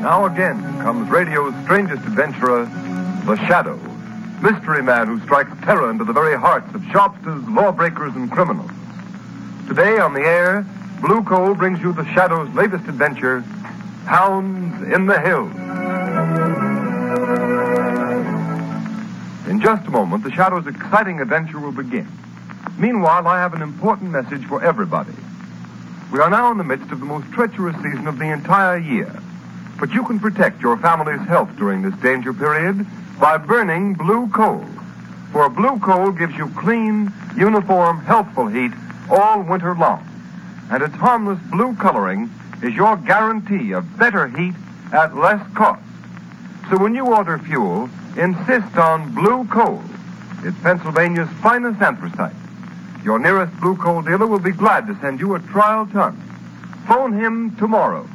Now again comes radio's strangest adventurer, the Shadow, mystery man who strikes terror into the very hearts of shopsters, lawbreakers, and criminals. Today on the air, Blue Coal brings you the Shadow's latest adventure, Hounds in the Hills. In just a moment, the Shadow's exciting adventure will begin. Meanwhile, I have an important message for everybody. We are now in the midst of the most treacherous season of the entire year. But you can protect your family's health during this danger period by burning blue coal. For blue coal gives you clean, uniform, healthful heat all winter long. And its harmless blue coloring is your guarantee of better heat at less cost. So when you order fuel, insist on blue coal. It's Pennsylvania's finest anthracite. Your nearest blue coal dealer will be glad to send you a trial ton. Phone him tomorrow.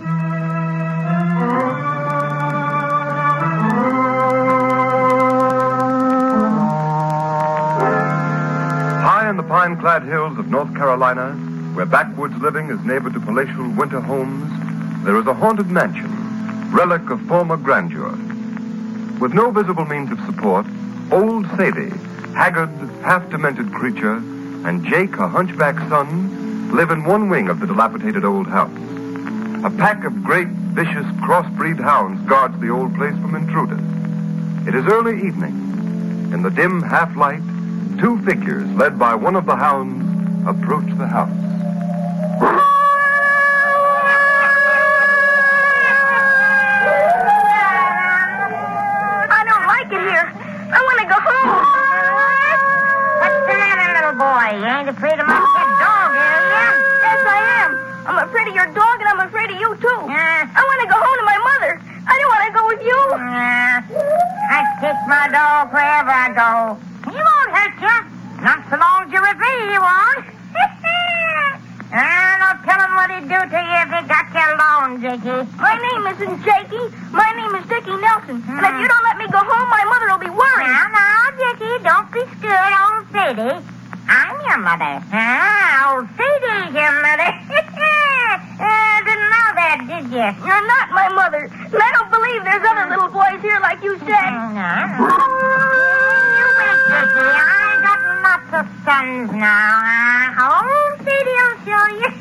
High in the pine-clad hills of North Carolina, where backwoods living is neighbor to palatial winter homes, there is a haunted mansion, relic of former grandeur. With no visible means of support, old Sadie, haggard, half-demented creature, and Jake, a hunchback son, live in one wing of the dilapidated old house. A pack of great, vicious, crossbreed hounds guards the old place from intruders. It is early evening. In the dim half-light, two figures, led by one of the hounds, approach the house. I don't like it here. I want to go home. What's the matter, little boy? You ain't afraid of my dead dog, are you? Yes, I am. I'm afraid of your dog, and I'm afraid of you, too. I want to go home to my mother. I don't want to go with you. I kick my dog wherever I go. He won't hurt you. Not so long as you're with me, he won't. No telling what he'd do to you if he got you alone, Jakey. My name isn't Jakey. My name is Dickie Nelson. And if you don't let me go home, my mother will be worried. Now, Jakey, don't be scared, old Sadie. I'm your mother. Old Sadie's your mother. Didn't know that, did you? You're not my mother. And I don't believe there's other little boys here like you said. You wait, Jakey. I got lots of sons now. Old Sadie will show you.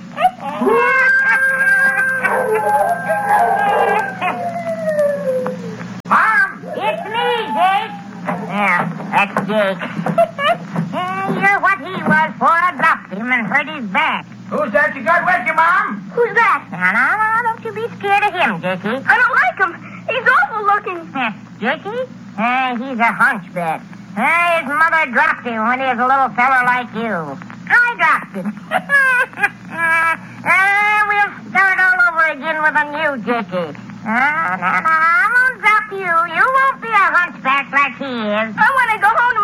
Mom, it's me, Jake. Yeah, that's Jake. You're what he was before I dropped him and hurt his back. Who's that you got with you, Mom? Who's that? Now, don't you be scared of him, Jakey. I don't like him. He's awful looking. Jakey? He's a hunchback. His mother dropped him when he was a little fella like you. I dropped him. We'll start all over again with a new Jakey. I won't drop you. You won't be a hunchback like he is. I want to go home to